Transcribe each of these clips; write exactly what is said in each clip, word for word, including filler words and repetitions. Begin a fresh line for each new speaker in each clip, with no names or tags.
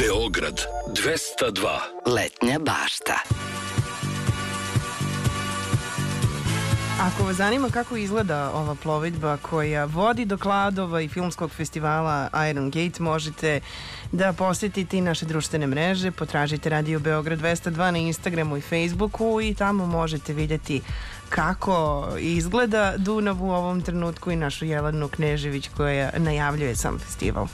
Beograd dvesta dva.
Letnja bašta.
Ako vas zanima kako izgleda ova plovidba koja vodi do Kladova i filmskog festivala Iron Gate, možete da posetite i naše društvene mreže, potražite Radio Beograd dvesta dva na Instagramu i Facebooku i tamo možete vidjeti kako izgleda Dunav u ovom trenutku i našu Jelenu Knežević koja najavljuje sam festival.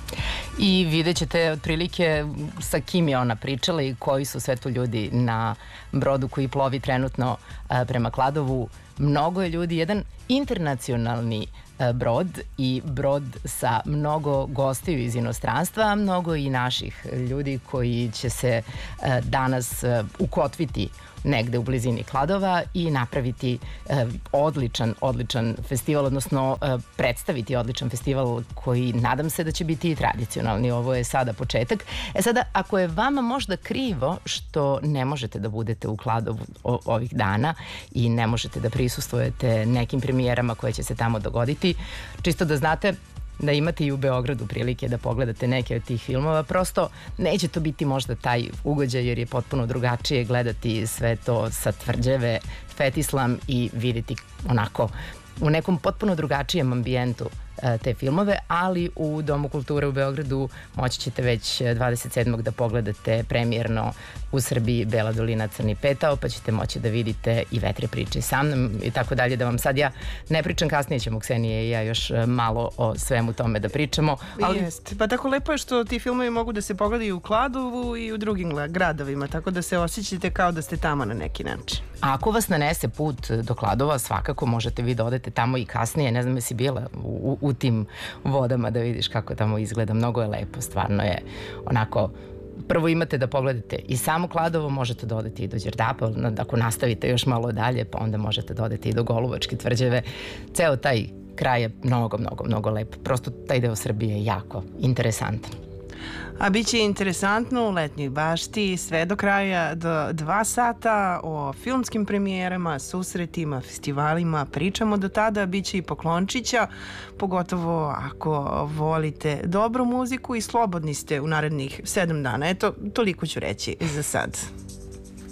I vidjet ćete otprilike sa kim je ona pričala i koji su sve tu ljudi na brodu koji plovi trenutno prema Kladovu. Mnogo je ljudi, jedan internacionalni brod i brod sa mnogo gostiju iz inostranstva, mnogo i naših ljudi koji će se danas ukotviti negde u blizini Kladova i napraviti eh, odličan, odličan festival, odnosno eh, predstaviti odličan festival koji nadam se da će biti i tradicionalni. Ovo je sada početak. E sada, ako je vama možda krivo što ne možete da budete u Kladovu o, ovih dana i ne možete da prisustvujete nekim premijerama koje će se tamo dogoditi, čisto da znate da imate i u Beogradu prilike da pogledate neke od tih filmova. Prosto neće to biti možda taj ugođaj jer je potpuno drugačije gledati sve to sa tvrđave, fetislam i vidjeti onako u nekom potpuno drugačijem ambijentu te filmove, ali u Domu kulture u Beogradu moći ćete već dvadeset sedmog da pogledate premijerno u Srbiji Bela dolina Crni petao, pa ćete moći da vidite i Vetre priče sa mnom i tako dalje, da vam sad ja ne pričam, kasnije ćemo Ksenija i ja još malo o svemu tome da pričamo. Ali...
Jest. Pa tako lepo je što ti filmovi mogu da se pogledaju u Kladovu i u drugim gradovima, tako da se osjećate kao da ste tamo na neki način.
A ako vas nanese put do Kladova, svakako možete vi da odete tamo i kasnije, ne znam jesi bila u, u tim vodama da vidiš kako tamo izgleda, mnogo je lepo, stvarno je onako. Prvo imate da pogledate i samo Kladovo, možete da odete i do Đerdapa, ako nastavite još malo dalje, pa onda možete da odete i do Golubačke tvrđave. Ceo taj kraj je mnogo, mnogo, mnogo lep. Prosto taj deo Srbije je jako interesantan.
A bit će interesantno u letnjoj bašti sve do kraja, do dva sata o filmskim premijerama, susretima, festivalima. Pričamo do tada, bit će i poklončića, pogotovo ako volite dobru muziku i slobodni ste u narednih sedam dana. Eto, toliko ću reći za sad.